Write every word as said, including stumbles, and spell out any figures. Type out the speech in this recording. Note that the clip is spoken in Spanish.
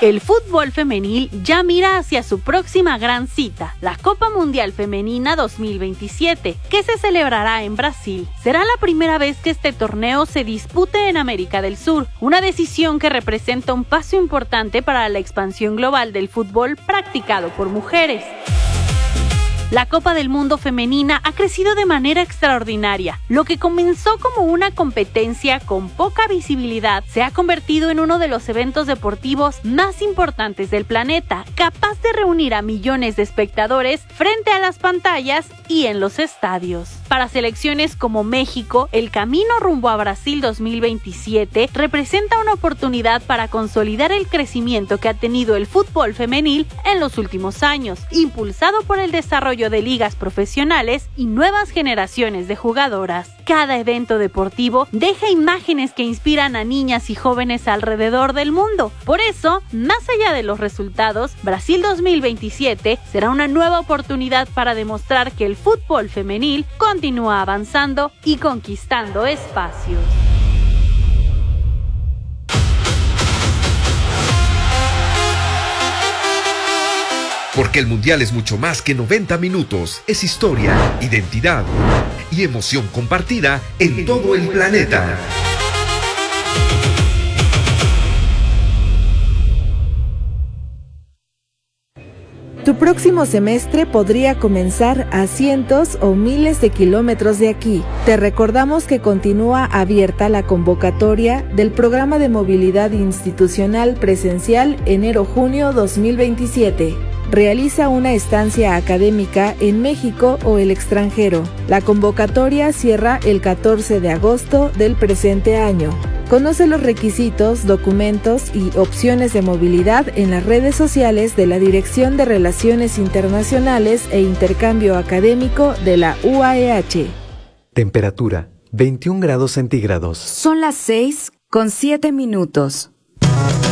El fútbol femenil ya mira hacia su próxima gran cita, la Copa Mundial Femenina dos mil veintisiete, que se celebrará en Brasil. Será la primera vez que este torneo se dispute en América del Sur, una decisión que representa un paso importante para la expansión global del fútbol practicado por mujeres. La Copa del Mundo femenina ha crecido de manera extraordinaria. Lo que comenzó como una competencia con poca visibilidad se ha convertido en uno de los eventos deportivos más importantes del planeta, capaz de reunir a millones de espectadores frente a las pantallas y en los estadios. Para selecciones como México, el camino rumbo a Brasil dos mil veintisiete representa una oportunidad para consolidar el crecimiento que ha tenido el fútbol femenil en los últimos años, impulsado por el desarrollo de ligas profesionales y nuevas generaciones de jugadoras. Cada evento deportivo deja imágenes que inspiran a niñas y jóvenes alrededor del mundo. Por eso, más allá de los resultados, Brasil dos mil veintisiete será una nueva oportunidad para demostrar que el fútbol femenil continúa avanzando y conquistando espacios. Porque el Mundial es mucho más que noventa minutos. Es historia, identidad y emoción compartida en todo el planeta. Tu próximo semestre podría comenzar a cientos o miles de kilómetros de aquí. Te recordamos que continúa abierta la convocatoria del Programa de Movilidad Institucional Presencial enero-junio dos mil veintisiete. Realiza una estancia académica en México o el extranjero. La convocatoria cierra el catorce de agosto del presente año. Conoce los requisitos, documentos y opciones de movilidad en las redes sociales de la Dirección de Relaciones Internacionales e Intercambio Académico de la U A E H. Temperatura, veintiún grados centígrados. Son las seis con siete minutos.